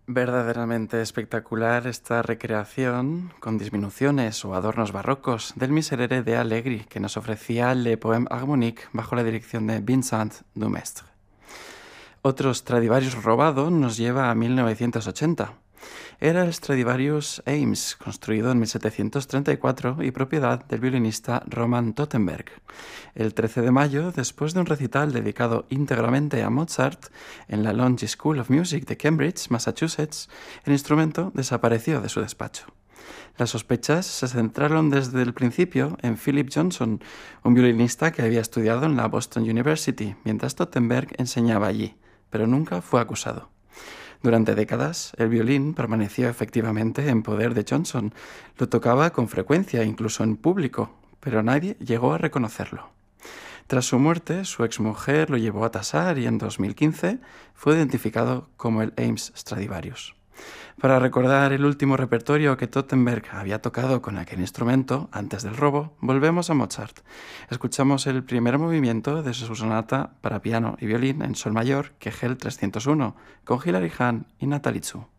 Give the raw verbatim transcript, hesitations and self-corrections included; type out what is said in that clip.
Verdaderamente espectacular esta recreación con disminuciones o adornos barrocos del Miserere de Allegri que nos ofrecía Le Poème Harmonique bajo la dirección de Vincent Dumestre. Otro Stradivarius robado nos lleva a mil novecientos ochenta. Era el Stradivarius Ames, construido en mil setecientos treinta y cuatro y propiedad del violinista Roman Tottenberg. El trece de mayo, después de un recital dedicado íntegramente a Mozart en la Longe School of Music de Cambridge, Massachusetts, el instrumento desapareció de su despacho. Las sospechas se centraron desde el principio en Philip Johnson, un violinista que había estudiado en la Boston University, mientras Tottenberg enseñaba allí, pero nunca fue acusado. Durante décadas, el violín permaneció efectivamente en poder de Johnson. Lo tocaba con frecuencia, incluso en público, pero nadie llegó a reconocerlo. Tras su muerte, su exmujer lo llevó a tasar y en dos mil quince fue identificado como el Ames Stradivarius. Para recordar el último repertorio que Tottenberg había tocado con aquel instrumento antes del robo, volvemos a Mozart. Escuchamos el primer movimiento de su sonata para piano y violín en sol mayor, Kegel trescientos uno, con Hilary Hahn y Nathalie Zu.